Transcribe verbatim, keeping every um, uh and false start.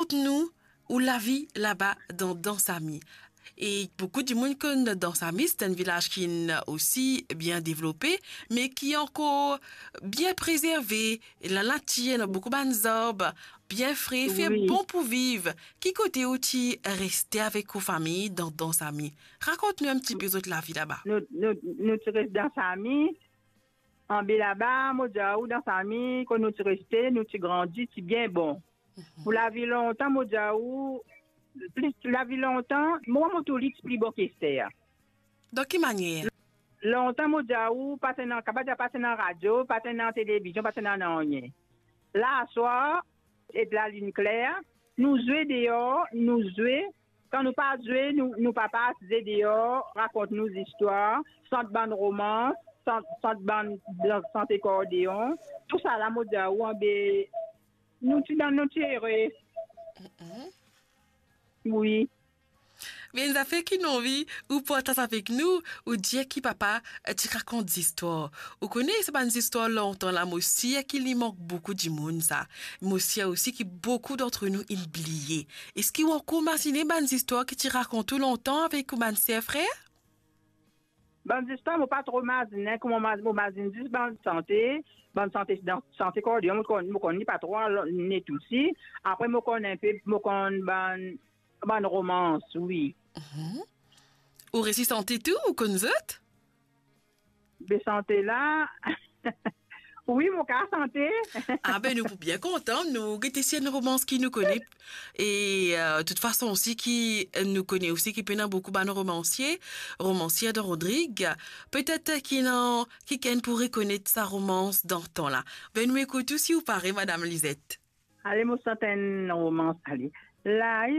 Raconte-nous où la vie là-bas dans Dansami. Et beaucoup de monde connaît Dansami, c'est un village qui est aussi bien développé, mais qui est encore bien préservé. La nature, beaucoup d'arbres, bien frais, fait Oui, bon pour vivre. Qui côté aussi rester avec vos familles dans Dansami? Raconte-nous un petit peu de la vie là-bas. nous, nous, nous tu restes dans sa famille, en bas là-bas, moi, ou dans sa famille, quand nous tu restes, nous tu grandis, c'est bien bon. Pour la vie longtemps, moi, ou plus la vie longtemps, moi, mon tout lit, plus bon que c'est. De quelle manière? Longtemps, moi, ou pas dans, capable de passer dans la radio, pas dans la télévision, pas dans la rien. Là, soir, et de la ligne claire, nous jouons dehors, nous jouons. Quand nous pas jouer, nous, nous papa se dehors, raconte nous histoires, sans bande romance, sans, sans bande, sans accordéon. Tout ça, la mode, ou en bé, nous, tu dans nos heureux. Oui. Mais ça fait qu'il n'a envie, ou partage avec nous, ou dire qui papa, euh, tu racontes des histoires. Vous connaissez ces bonnes histoires longtemps là, moi aussi, qu'il y manque beaucoup du monde, ça. Moi aussi, aussi, qui beaucoup d'entre nous oubliés. Est-ce qu'ils ont encore imaginé bonnes histoires que tu racontes tout longtemps avec mon ses frères? Bonne histoire, moi pas trop imaginer, comme on imagine juste bonne santé, bonne santé, dans santé cardio, moi connais, moi connais pas trop, net aussi. Après, moi connais un peu, moi connais bonne, bonne romance, oui. Ou récit santé tout, ou qu'on autres? De santé là, oui, mon cas santé. Ah ben nous bien contents, nous c'est une romance qui nous connaît et euh, de toute façon aussi qui nous connaît aussi qui pénant beaucoup de romanciers, romanciers de Rodrigue, peut-être qui n'en qui qu'elle pourrait connaître sa romance dans le temps là. Ben nous écoutons si vous parlez Madame Lisette. Allez, moi santé une romance, allez. Là,